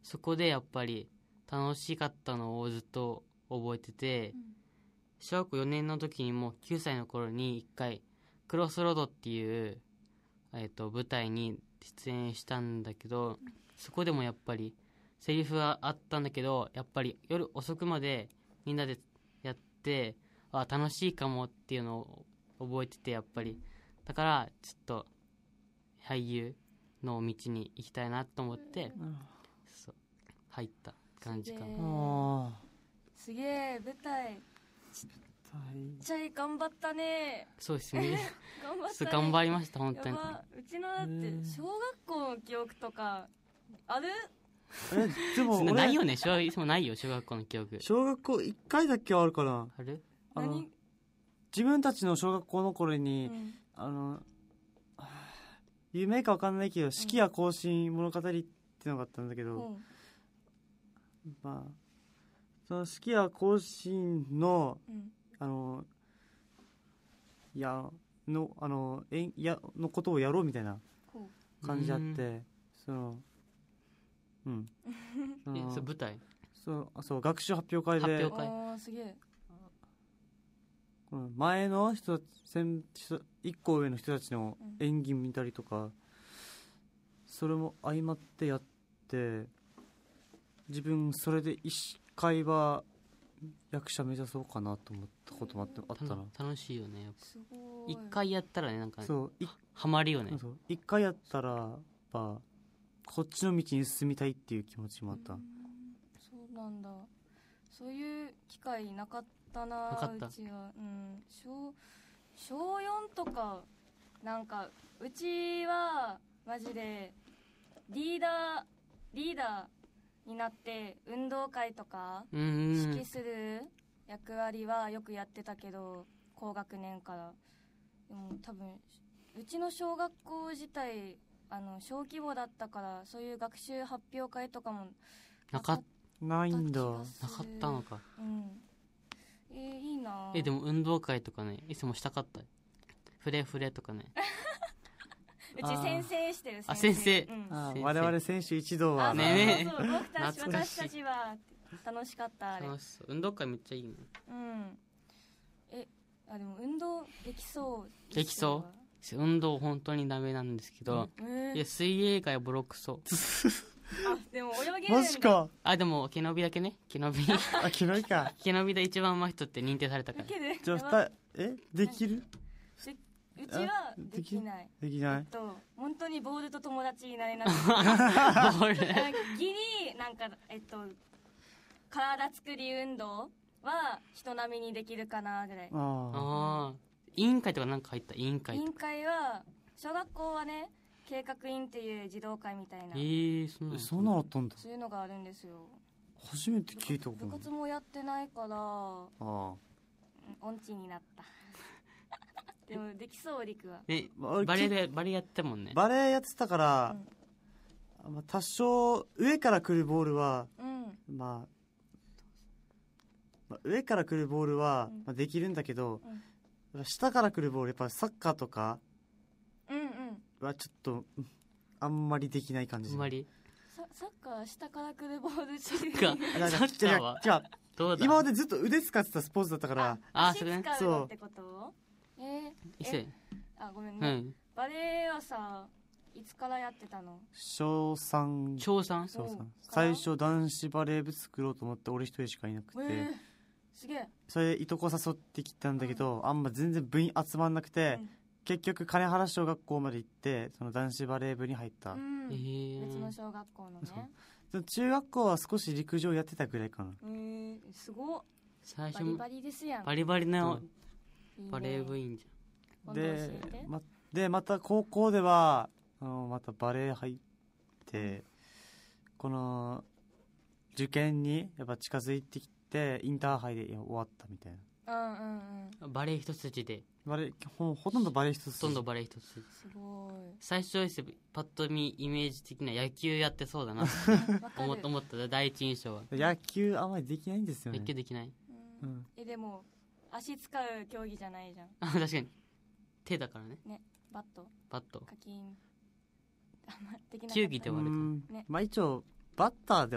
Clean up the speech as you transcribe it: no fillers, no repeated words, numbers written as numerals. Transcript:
そこでやっぱり楽しかったのをずっと覚えてて、小学校4年の時にも9歳の頃に1回クロスロードっていう、舞台に出演したんだけど、そこでもやっぱりセリフはあったんだけど、やっぱり夜遅くまでみんなでやって、楽しいかもっていうのを覚えてて、やっぱりだからちょっと俳優の道に行きたいなと思って、そう入った感じかな。 すげえ、舞台めっちゃ頑張ったね。 そうですね頑張ったね。 頑張りました本当に。 うちのだって小学校の記憶とかある？ でも俺ないよね。いつもないよ小学校の記憶。 小学校1回だけはあるかな。 ある？ 自分たちの小学校の頃に、有名か分かんないけど、四季や行進物語っていうのがあったんだけど、まあその四季や行進の、のことをやろうみたいな感じあって、そう舞台？ そう学習発表会で。 発表会。 すげえ。 前の人一個上の人たちの演技見たりとか、それも相まってやって、自分それで一回は役者目指そうかなと思ったこともあったな。 楽しいよねやっぱ。一回やったらね、なんかね、ハマるよね。 一回やったらやっぱこっちの道に進みたいっていう気持ちもあった。 そうなんだ。そういう機会なかったな。うちは、小4とかなんかうちはマジでリーダーになって運動会とか指揮する役割はよくやってたけど、高学年から。でも多分うちの小学校自体小規模だったから、そういう学習発表会とかもないんだ。 なかったのか。 いいな。 でも運動会とかね、いつもしたかった。フレフレとかね。 うち先生してる。 先生。 我々選手一同はね。 私たちは楽しかった。あれ楽しそう。運動会めっちゃいいね。 でも運動できそう。 できそう。運動本当にダメなんですけど、水泳界はボロクソ。 でも泳げるんだ。 マジか。 でも毛伸びだけね。毛伸び。 毛伸びか。 毛伸びで一番上手い人って認定されたから。 じゃあできる？ うちはできない。本当にボールと友達になれなくて。ギリなんか体作り運動は人並みにできるかなぐらい。 委員会とかなんか入った？委員会は小学校はね、計画員っていう児童会みたいな。 そんなのあったんだ。 そういうのがあるんですよ。 初めて聞いた。 部活もやってないから音痴になったでもできそう。陸はバレーやってたもんね。 バレーやってたから、多少上から来るボールは、上から来るボールはできるんだけど、下から来るボール、やっぱサッカーとかはちょっとあんまりできない感じ。 あんまりサッカー下から来るボールってサッカーはどうだ。 今までずっと腕使ってたスポーツだったから。 足使うってこと？ごめんね。バレーはさ、いつからやってたの？ 小3。最初男子バレー部作ろうと思って俺一人しかいなくて、 すげえ。 それでいとこ誘ってきたんだけど、あんま全然部員集まんなくて、結局金原小学校まで行って、その男子バレー部に入った。 別の小学校のね。 中学校は少し陸上やってたぐらいかな。 すごっ。 最初バリバリですやん。 バリバリのバレー部員じゃん。 でまた高校ではまたバレー入って、この受験にやっぱ近づいてきて、インターハイで終わったみたいな。 バレー一筋で。 ほとんどバレー一筋。 ほとんどバレー一筋。 すごい。 最初パッと見イメージ的な野球やってそうだな思った第一印象は。 野球あんまりできないんですよね。 野球できない。 でも足使う競技じゃないじゃん。 確かに手だからね。 バット。カキン。 球技って言われてる。 一応バッターで